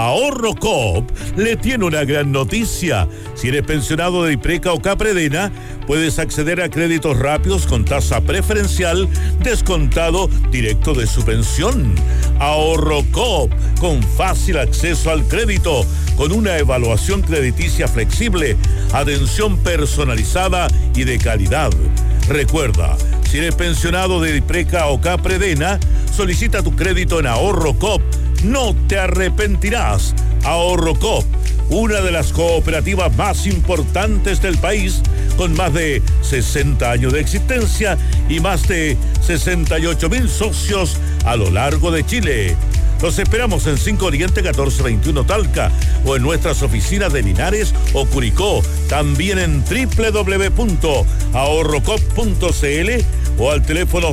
Ahorro Coop le tiene una gran noticia. Si eres pensionado de IPRECA o Capredena, puedes acceder a créditos rápidos con tasa preferencial descontado directo de su pensión. Ahorro Coop, con fácil acceso al crédito, con una evaluación crediticia flexible, atención personalizada y de calidad. Recuerda, si eres pensionado de IPRECA o Capredena, solicita tu crédito en Ahorro Coop. No te arrepentirás. Ahorro Coop, una de las cooperativas más importantes del país, con más de 60 años de existencia y más de 68,000 socios a lo largo de Chile. Los esperamos en 5 Oriente 1421 Talca o en nuestras oficinas de Linares o Curicó. También en www.ahorrocop.cl o al teléfono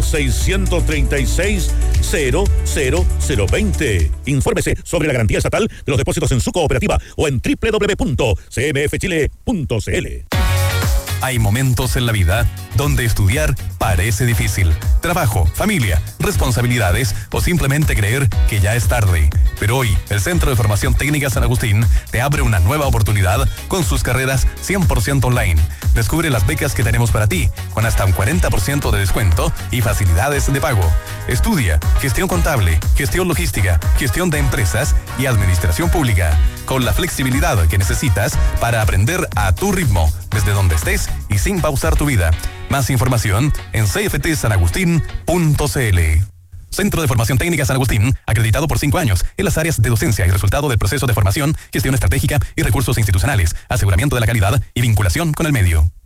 636-00020. Infórmese sobre la garantía estatal de los depósitos en su cooperativa o en www.cmfchile.cl. Hay momentos en la vida donde estudiar parece difícil. Trabajo, familia, responsabilidades o simplemente creer que ya es tarde. Pero hoy, el Centro de Formación Técnica San Agustín te abre una nueva oportunidad con sus carreras 100% online. Descubre las becas que tenemos para ti, con hasta un 40% de descuento y facilidades de pago. Estudia gestión contable, gestión logística, gestión de empresas y administración pública, con la flexibilidad que necesitas para aprender a tu ritmo, desde donde estés y sin pausar tu vida. Más información en cftsanagustin.cl. Centro de Formación Técnica San Agustín, acreditado por 5 años en las áreas de docencia y resultado del proceso de formación, gestión estratégica y recursos institucionales, aseguramiento de la calidad y vinculación con el medio.